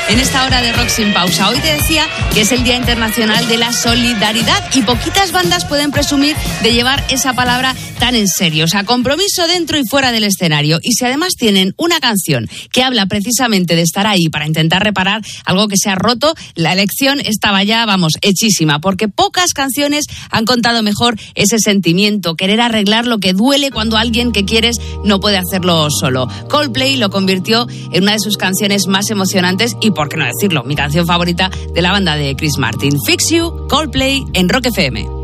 en esta hora de Rock Sin Pausa. Hoy te decía que es el Día Internacional de la Solidaridad y poquitas bandas pueden presumir de llevar esa palabra tan en serio. O sea, compromiso dentro y fuera del escenario. Y si además tienen una canción que habla precisamente de estar ahí para intentar reparar algo que se ha roto, la elección estaba ya, hechísima, porque pocas canciones han contado mejor ese sentimiento, querer arreglar lo que duele cuando alguien que quieres no puede hacerlo solo. Coldplay lo convirtió en una de sus canciones más emocionantes y, por qué no decirlo, mi canción favorita de la banda de Chris Martin. Fix You, Coldplay en Rock FM.